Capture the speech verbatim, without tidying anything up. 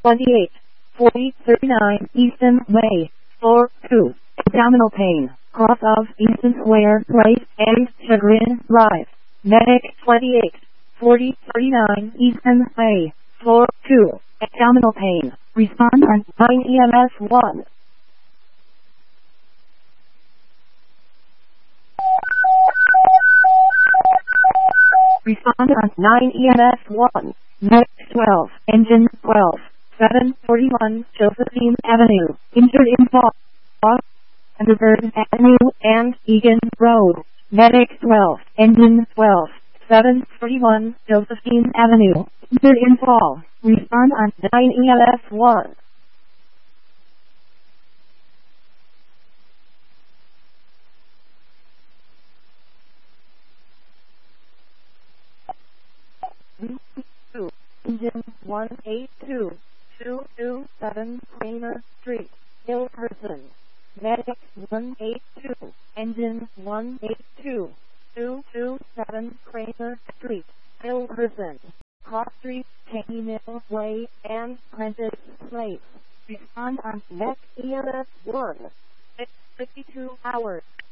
twenty-eight, forty, thirty-nine, Easton Way, floor two, abdominal pain, cross of Easton Square Place and Chagrin Drive. Medic twenty-eight, forty, thirty-nine, Easton Way, floor two, abdominal pain. Respond on nine E M S one. Respond on nine E M S one. Medic twelve, engine twelve, seven forty-one, Josephine Avenue, injured in fall. Thunderbird Avenue and Egan Road. Medic twelve, engine twelve, seven forty-one, Josephine Avenue, injured in fall. Respond on nine E M S one. Engine one eight two, two two seven Kramer Street, Hillperson. Medic one eight two, engine one eight two, two two seven Kramer Street, Hillperson. Cross Street, Taney Mill Way, and Prentice Place. Respond on next E M S one. fifty-two hours.